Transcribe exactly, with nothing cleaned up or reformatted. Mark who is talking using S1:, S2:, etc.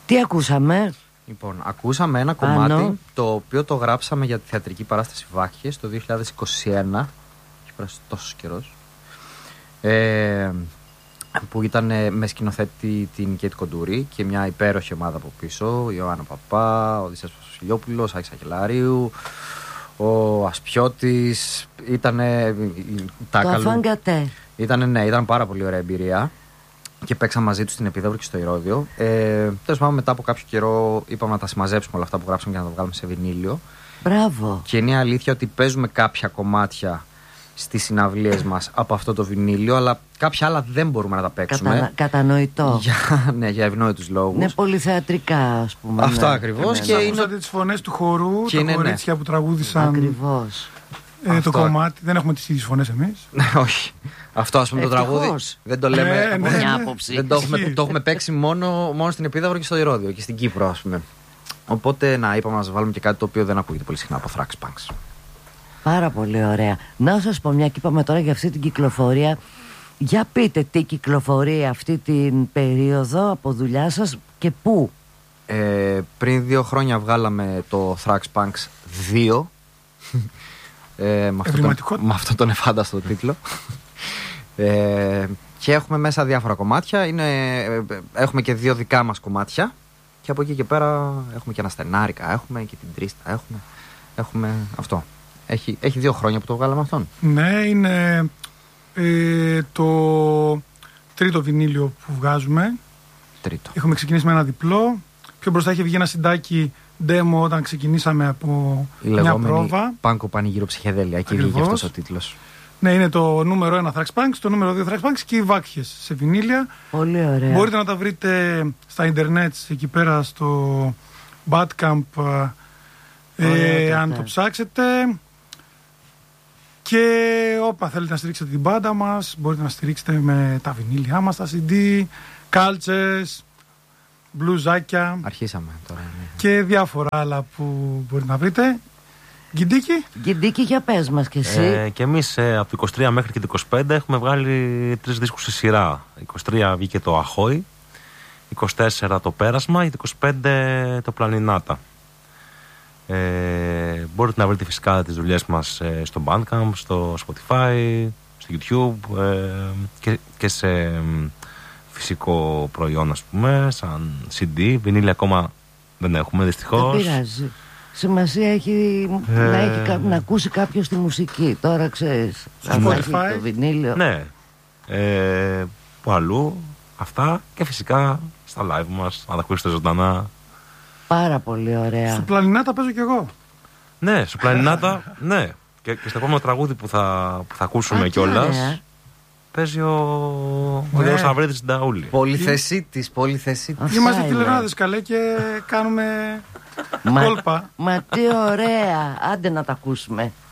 S1: Τι ακούσαμε?
S2: Λοιπόν, ακούσαμε ένα κομμάτι Άνω. το οποίο το γράψαμε για τη θεατρική παράσταση Βάχιες το δύο χιλιάδες είκοσι ένα. Έχει περάσει τόσος καιρός. Ε, που ήταν με σκηνοθέτη την Κέιτ Κοντούρη και μια υπέροχη ομάδα από πίσω. Η Ιωάννα Παπά, ο Οδυσσέας Παπασχηλιόπουλος, Άκης Αγγελαρίου, ο Ασπιώτης. Ήτανε τα
S1: το Αφάνγκατε.
S2: Ήτανε, ναι, ήταν πάρα πολύ ωραία εμπειρία. Και παίξαμε μαζί του στην Επίδαυρο και στο Ηρώδειο. Ε, Τέλος πάντων, μετά από κάποιο καιρό είπαμε να τα συμμαζέψουμε όλα αυτά που γράψαμε και να τα βγάλουμε σε βινίλιο.
S1: Μπράβο.
S2: Και είναι αλήθεια ότι παίζουμε κάποια κομμάτια στις συναυλίες μας από αυτό το βινίλιο, αλλά κάποια άλλα δεν μπορούμε να τα παίξουμε.
S1: Κατα... Κατανοητό.
S2: Για, ναι, για ευνόητους λόγους.
S1: Είναι πολύ θεατρικά, ας πούμε.
S2: Αυτό
S1: ναι.
S2: ακριβώς.
S1: Ναι,
S2: και
S1: ναι.
S2: είναι
S3: τις φωνές του χορού,
S2: και
S3: τα
S2: είναι,
S3: κορίτσια
S2: ναι.
S3: που τραγούδησαν.
S1: Ακριβώς.
S3: Ε,
S2: Αυτό...
S3: το κομμάτι. Δεν έχουμε τις ίδιες φωνές εμείς.
S2: Όχι. Αυτό, ας πούμε, το τραγούδι. Δεν το λέμε
S1: ε,
S2: από
S1: ναι,
S2: μια
S1: ναι.
S2: άποψη. Δεν το έχουμε, το έχουμε παίξει μόνο, μόνο στην Επίδαυρο και στο Ηρώδειο και στην Κύπρο, ας πούμε. Οπότε, να είπαμε να σας βάλουμε και κάτι το οποίο δεν ακούγεται πολύ συχνά από Thrax Punks.
S1: Πάρα πολύ ωραία. Να σας πω, μια και είπαμε τώρα για αυτή την κυκλοφορία. Για πείτε τι κυκλοφορεί αυτή την περίοδο από δουλειά σας και πού.
S2: Ε, πριν δύο χρόνια βγάλαμε το Thrax Punks δύο. Ε, με, αυτό τον, με αυτόν τον εφάνταστο τίτλο. ε, και έχουμε μέσα διάφορα κομμάτια. Είναι, έχουμε και δύο δικά μας κομμάτια. Και από εκεί και πέρα έχουμε και ένα στενάρικα. Έχουμε και την τρίστα. Έχουμε, έχουμε αυτό. Έχει, έχει δύο χρόνια που το βγάλαμε αυτόν.
S3: Ναι, είναι ε, το τρίτο βινίλιο που βγάζουμε.
S2: Τρίτο.
S3: Έχουμε ξεκινήσει με ένα διπλό. Πιο μπροστά είχε βγει ένα συντάκι demo όταν ξεκινήσαμε από
S2: η
S3: μια πρόβα.
S2: Πάνκο Πανηγύρω Ψυχεδέλεια. Εκεί βγήκε αυτός ο τίτλος.
S3: Ναι, είναι το νούμερο ένα Thrax Punks, το νούμερο δύο Thrax Punks και οι Βάκχες σε βινίλια.
S1: Πολύ ωραία.
S3: Μπορείτε να τα βρείτε στα ίντερνετ εκεί πέρα στο Bandcamp, ε, αν το ψάξετε. Και όπα θέλετε να στηρίξετε την μπάντα μας, μπορείτε να στηρίξετε με τα βινίλια μας, τα σι ντι, κάλτσες, μπλουζάκια.
S2: Αρχίσαμε τώρα. Ναι.
S3: Και διάφορα άλλα που μπορείτε να βρείτε. Γκιντίκι.
S1: Γκιντίκι, για πες μας κι εσύ.
S4: Ε, και εμείς ε, από το είκοσι τρία μέχρι και το είκοσι πέντε έχουμε βγάλει τρεις δίσκους σε σειρά. είκοσι τρία βγήκε το Αχόι, είκοσι τέσσερα το Πέρασμα, το είκοσι πέντε το Πλανινάτα. Ε, μπορείτε να βρείτε φυσικά τις δουλειές μας ε, στο Bandcamp, στο Spotify, στο YouTube ε, και, και σε ε, φυσικό προϊόν, ας πούμε, σαν σι ντι. Βινίλια ακόμα δεν έχουμε, δυστυχώς.
S1: Δεν πειράζει. Σημασία έχει ε... να, έχει, να ακούσει κάποιος τη μουσική. Τώρα ξέρεις,
S3: στο Spotify,
S1: το βινίλιο.
S4: Ναι, ε, που αλλού αυτά και φυσικά στα live μας, να τα ακούσετε ζωντανά.
S1: Πάρα πολύ ωραία.
S3: Στο Πλανινάτα παίζω κι εγώ.
S4: Ναι, στο Πλανινάτα, ναι. Και, και στο επόμενο τραγούδι που θα, που θα ακούσουμε κιόλας παίζει ο, ο Γιώργος Αβρίδης στην Ταούλη.
S2: Πολυθεσίτης, πολυθεσίτης.
S3: Είμαστε τηλεράδες καλέ και κάνουμε κόλπα.
S1: Μα τι ωραία. Άντε να τα ακούσουμε.